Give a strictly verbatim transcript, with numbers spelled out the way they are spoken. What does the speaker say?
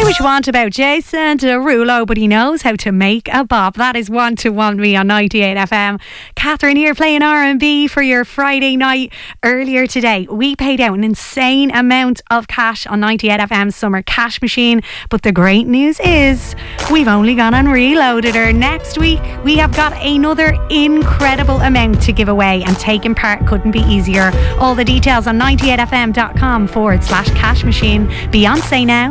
what you want about Jason Derulo, but he knows how to make a bop. That is Want to Want Me on ninety-eight F M. Catherine here playing R and B for your Friday night. Earlier today, we paid out an insane amount of cash on ninety-eight F M's Summer Cash Machine. But the great news is we've only gone and reloaded her. Next week, we have got another incredible amount to give away, and taking part couldn't be easier. All the details on ninety-eight F M dot com forward slash cash machine. Beyonce now.